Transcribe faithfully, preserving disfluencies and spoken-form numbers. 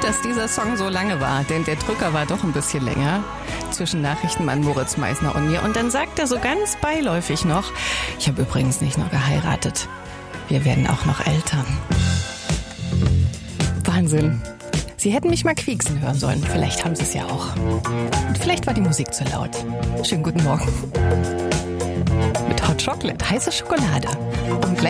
dass dieser Song so lange war, denn der Drücker war doch ein bisschen länger zwischen Nachrichtenmann Moritz Meisner und mir. Und dann sagt er so ganz beiläufig noch, ich habe übrigens nicht nur geheiratet, wir werden auch noch Eltern. Wahnsinn. Sie hätten mich mal quieksen hören sollen. Vielleicht haben Sie es ja auch. Und vielleicht war die Musik zu laut. Schönen guten Morgen. Mit Hot Chocolate, heiße Schokolade. Und